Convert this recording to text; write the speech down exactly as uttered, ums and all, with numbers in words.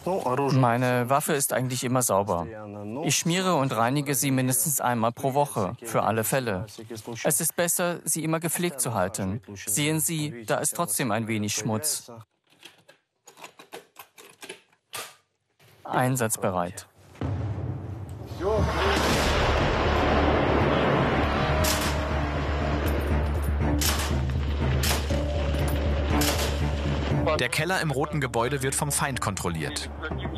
Meine Waffe ist eigentlich immer sauber. Ich schmiere und reinige sie mindestens einmal pro Woche, für alle Fälle. Es ist besser, sie immer gepflegt zu halten. Sehen Sie, da ist trotzdem ein wenig Schmutz. Einsatzbereit. Der Keller im roten Gebäude wird vom Feind kontrolliert.